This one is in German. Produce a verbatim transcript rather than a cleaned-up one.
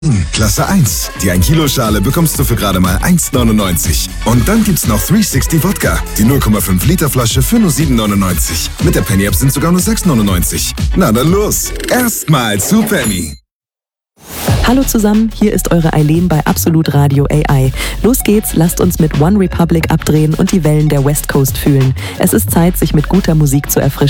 Klasse eins. Die ein Kilo Schale bekommst du für gerade mal eins neunundneunzig. Und dann gibt's noch dreihundertsechzig Wodka. Die null Komma fünf Liter Flasche für nur sieben neunundneunzig. Mit der Penny App sind sogar nur sechs neunundneunzig. Na dann los. Erstmal zu Penny. Hallo zusammen, hier ist eure Eileen bei Absolut Radio A I. Los geht's, lasst uns mit One Republic abdrehen und die Wellen der West Coast fühlen. Es ist Zeit, sich mit guter Musik zu erfrischen.